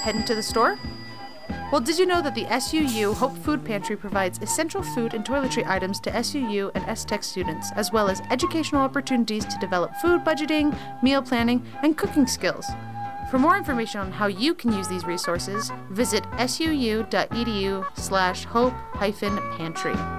heading to the store? Well, did you know that the SUU Hope Food Pantry provides essential food and toiletry items to SUU and STech students, as well as educational opportunities to develop food budgeting, meal planning, and cooking skills. For more information on how you can use these resources, visit suu.edu/hope-pantry.